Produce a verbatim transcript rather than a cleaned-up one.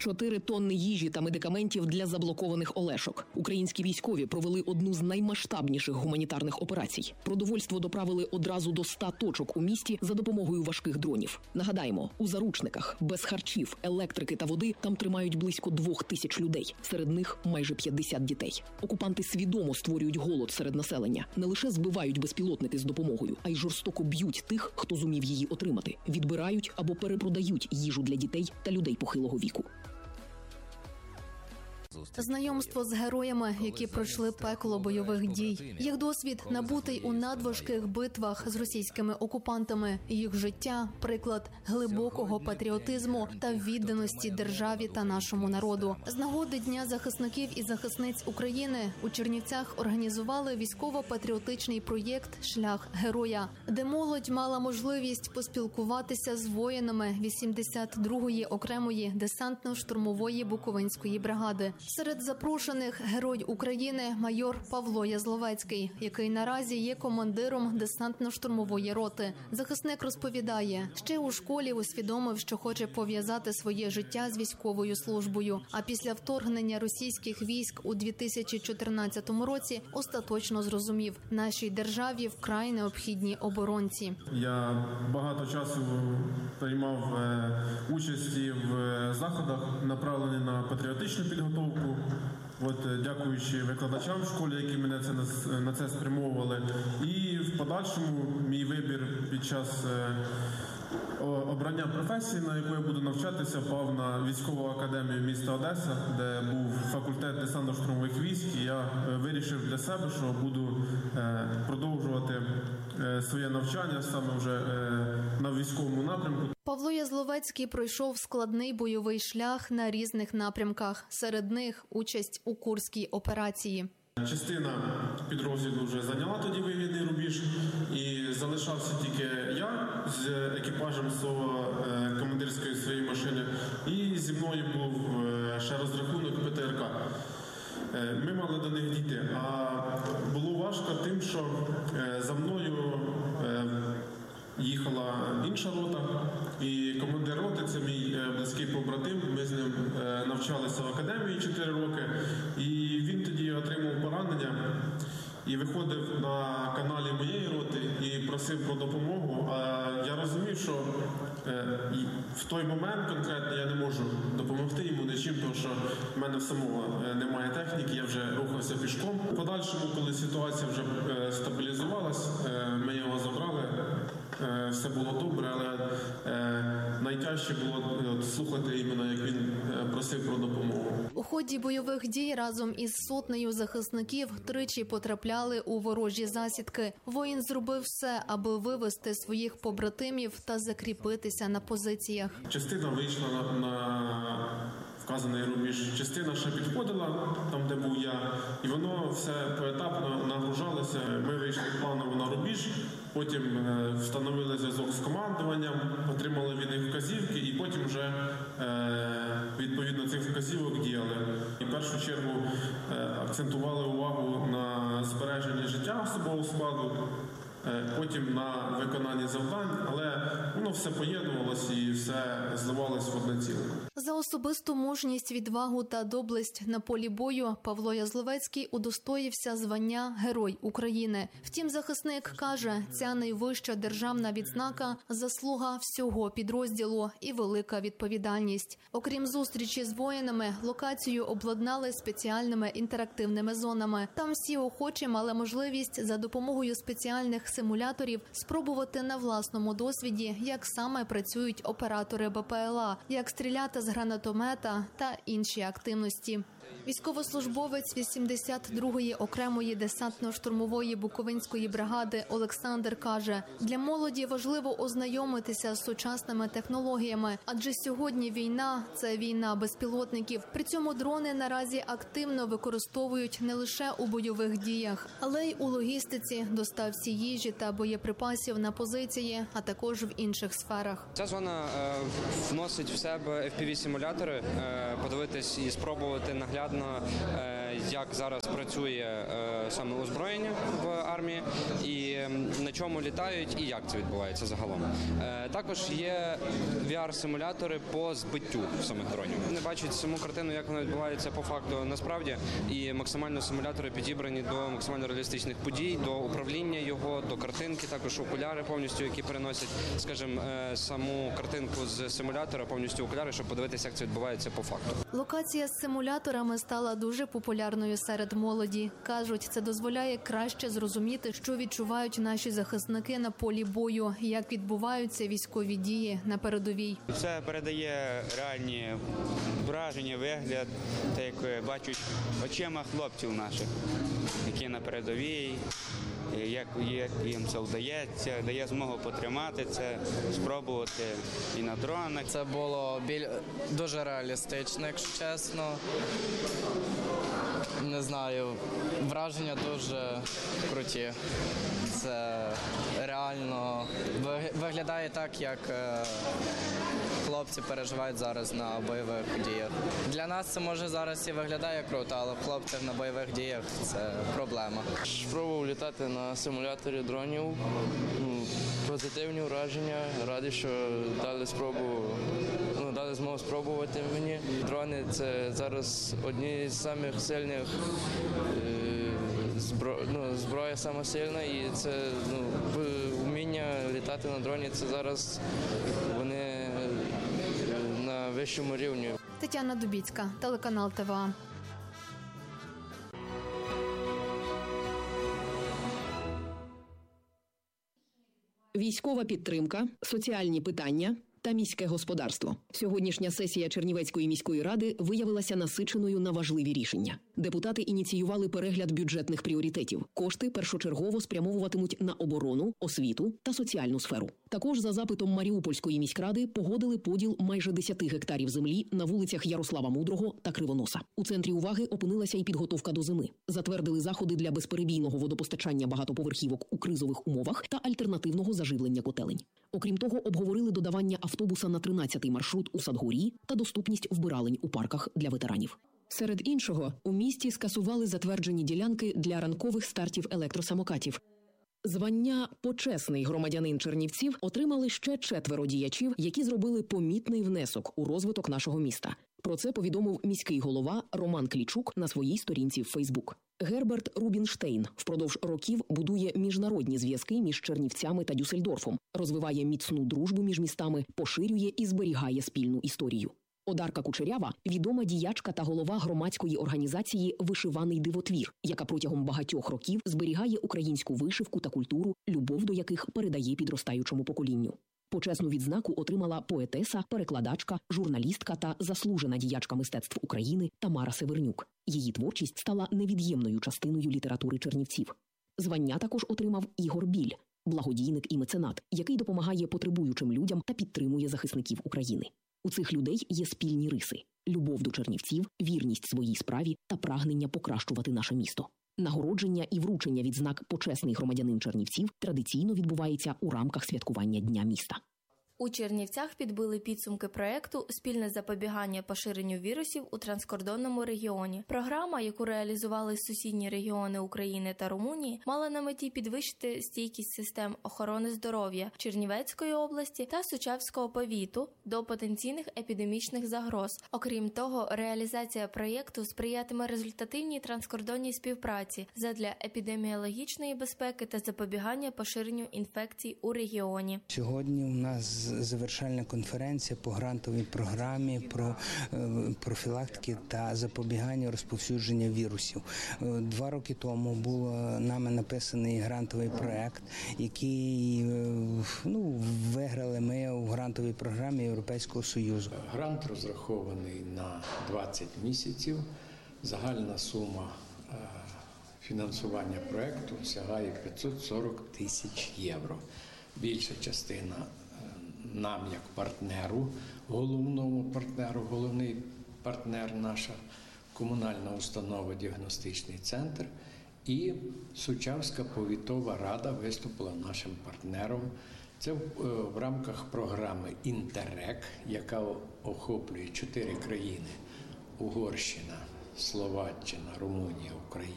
Чотири тонни їжі та медикаментів для заблокованих Олешок. Українські військові провели одну з наймасштабніших гуманітарних операцій. Продовольство доправили одразу до ста точок у місті за допомогою важких дронів. Нагадаємо, у заручниках, без харчів, електрики та води там тримають близько двох тисяч людей. Серед них майже п'ятдесят дітей. Окупанти свідомо створюють голод серед населення. Не лише збивають безпілотники з допомогою, а й жорстоко б'ють тих, хто зумів її отримати. Відбирають або перепродають їжу для дітей та людей похилого віку. Знайомство з героями, які пройшли пекло бойових дій. Їх досвід набутий у надважких битвах з російськими окупантами. Їх життя – приклад глибокого патріотизму та відданості державі та нашому народу. З нагоди Дня захисників і захисниць України у Чернівцях організували військово-патріотичний проєкт «Шлях героя», де молодь мала можливість поспілкуватися з воїнами вісімдесят другої окремої десантно-штурмової Буковинської бригади. Серед запрошених герой України майор Павло Язловецький, який наразі є командиром десантно-штурмової роти. Захисник розповідає, ще у школі усвідомив, що хоче пов'язати своє життя з військовою службою. А після вторгнення російських військ у дві тисячі чотирнадцятому році остаточно зрозумів, нашій державі вкрай необхідні оборонці. Я багато часу приймав участі в заходах, направлених на патріотичну підготовку. От, дякуючи викладачам в школі, які мене це, на це спрямовували. І в подальшому мій вибір під час е, обрання професії, на яку я буду навчатися, пав на військову академію міста Одеса, де був факультет десантно-штурмових військ. І я вирішив для себе, що буду е, продовжувати е, своє навчання саме вже е, на військовому напрямку. Павло Язловецький пройшов складний бойовий шлях на різних напрямках. Серед них участь у Курській операції. Частина підрозділу вже зайняла тоді вигідний рубіж, і залишався тільки я з екіпажем свого командирської своєї машини, і зі мною був ще розрахунок Пе Те Ер Ка. Ми мали до них дійти, а було важко тим, що за мною їхала інша рота, і командир роти – це мій близький побратим. Ми з ним навчалися в академії чотири роки, і він тоді отримав поранення і виходив на каналі моєї роти і просив про допомогу. А я розумів, що в той момент конкретно я не можу допомогти йому нічим, тому що в мене в самого немає техніки, я вже рухався пішком. В подальшому, коли ситуація вже стабілізувалась, ми його забрали. Все було добре, але найтяжче було слухати іменно, як він просив про допомогу. У ході бойових дій разом із сотнею захисників тричі потрапляли у ворожі засідки. Воїн зробив все, аби вивести своїх побратимів та закріпитися на позиціях. Частина вийшла на, на вказаний рубіж, частина ще підходила там, де був я, і воно все поетапно нагружалося. Ми вийшли планово на рубіж, потім встановили зв'язок з командуванням, отримали від них вказівки, і потім вже відповідно цих вказівок діяли. І в першу чергу акцентували увагу на збереженні життя особового складу, потім на виконанні завдань, але воно все поєднувалося і все зливалося в одне ціле. За особисту мужність, відвагу та доблесть на полі бою Павло Язловецький удостоївся звання Герой України. Втім, захисник каже, ця найвища державна відзнака – заслуга всього підрозділу і велика відповідальність. Окрім зустрічі з воїнами, локацію обладнали спеціальними інтерактивними зонами. Там всі охочі мали можливість за допомогою спеціальних симуляторів спробувати на власному досвіді, як саме працюють оператори Бе Пе Ел А, як стріляти з гранатомета та інші активності. Військовослужбовець вісімдесят другої окремої десантно-штурмової Буковинської бригади Олександр каже, для молоді важливо ознайомитися з сучасними технологіями, адже сьогодні війна – це війна безпілотників. При цьому дрони наразі активно використовують не лише у бойових діях, але й у логістиці, доставці їжі та боєприпасів на позиції, а також в інших сферах. Ця зона е, вносить в себе еф пі ві-симулятори, е, подивитись і спробувати наглядно наглядно, як зараз працює саме озброєння в армії, і на чому літають, і як це відбувається загалом. Також є ві ар-симулятори по збиттю самих дронів. Вони бачать саму картину, як вона відбувається по факту насправді, і максимально симулятори підібрані до максимально реалістичних подій, до управління його, до картинки, також окуляри повністю, які переносять, скажімо, саму картинку з симулятора повністю окуляри, щоб подивитися, як це відбувається по факту. Локація з симуляторами стала дуже популярною серед молоді. Кажуть, це дозволяє краще зрозуміти, що відчувають наші захисники на полі бою, як відбуваються військові дії на передовій. Це передає реальні враження, вигляд, так як бачать очима хлопців наших, які на передовій, як, як їм це вдається, дає змогу потримати це, спробувати і на дронах. Це було біль... дуже реалістично, якщо чесно. Не знаю, враження дуже круті. Це реально виглядає так, як хлопці переживають зараз на бойових діях. Для нас це може зараз і виглядає круто, але в хлопців на бойових діях це проблема. Спробував літати на симуляторі дронів. Позитивні враження. Радий, що дали спробу, ну, дали змогу спробувати мені. Дрони – це зараз одні з самих сильних збро... ну, зброя сама сильна, і це ну, вміння літати на дроні. Це зараз вони на вищому рівні. Тетяна Дубіцька, телеканал Т В А. Військова підтримка, соціальні питання та міське господарство. Сьогоднішня сесія Чернівецької міської ради виявилася насиченою на важливі рішення. Депутати ініціювали перегляд бюджетних пріоритетів. Кошти першочергово спрямовуватимуть на оборону, освіту та соціальну сферу. Також за запитом Маріупольської міськради погодили поділ майже десяти гектарів землі на вулицях Ярослава Мудрого та Кривоноса. У центрі уваги опинилася і підготовка до зими. Затвердили заходи для безперебійного водопостачання багатоповерхівок у кризових умовах та альтернативного заживлення котелень. Окрім того, обговорили додавання автобуса на тринадцятий маршрут у Садгорі та доступність вбиралень у парках для ветеранів. Серед іншого, у місті скасували затверджені ділянки для ранкових стартів електросамокатів. Звання «Почесний громадянин Чернівців» отримали ще четверо діячів, які зробили помітний внесок у розвиток нашого міста. Про це повідомив міський голова Роман Клічук на своїй сторінці в Фейсбук. Герберт Рубінштейн впродовж років будує міжнародні зв'язки між Чернівцями та Дюссельдорфом, розвиває міцну дружбу між містами, поширює і зберігає спільну історію. Одарка Кучерява – відома діячка та голова громадської організації «Вишиваний дивотвір», яка протягом багатьох років зберігає українську вишивку та культуру, любов до яких передає підростаючому поколінню. Почесну відзнаку отримала поетеса, перекладачка, журналістка та заслужена діячка мистецтв України Тамара Севернюк. Її творчість стала невід'ємною частиною літератури чернівців. Звання також отримав Ігор Біль, благодійник і меценат, який допомагає потребуючим людям та підтримує захисників України. У цих людей є спільні риси – любов до чернівців, вірність своїй справі та прагнення покращувати наше місто. Нагородження і вручення відзнак «Почесний громадянин Чернівців» традиційно відбувається у рамках святкування Дня міста. У Чернівцях підбили підсумки проєкту «Спільне запобігання поширенню вірусів у транскордонному регіоні». Програма, яку реалізували сусідні регіони України та Румунії, мала на меті підвищити стійкість систем охорони здоров'я Чернівецької області та Сучавського повіту до потенційних епідемічних загроз. Окрім того, реалізація проєкту сприятиме результативній транскордонній співпраці задля епідеміологічної безпеки та запобігання поширенню інфекцій у регіоні. Сьогодні у нас завершальна конференція по грантовій програмі про профілактики та запобігання розповсюдження вірусів. Два роки тому був нами написаний грантовий проект, який ну, виграли ми у грантовій програмі Європейського Союзу. Грант розрахований на двадцять місяців. Загальна сума фінансування проекту сягає п'ятсот сорок тисяч євро. Більша частина нам як партнеру, головному партнеру, головний партнер наша комунальна установа «Діагностичний центр», і Сучавська повітова рада виступила нашим партнером. Це в, в рамках програми «Інтеррек», яка охоплює чотири країни – Угорщина, Словаччина, Румунія, Україна.